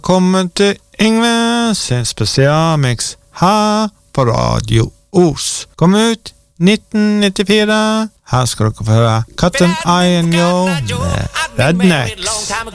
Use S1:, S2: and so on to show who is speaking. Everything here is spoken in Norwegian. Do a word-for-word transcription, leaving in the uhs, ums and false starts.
S1: Velkommen til Yngve sin spesialmix her på Radio Os. Kom ut nitten nittifire. Her skal dere få høre Cut and Iron Yo med Rednecks.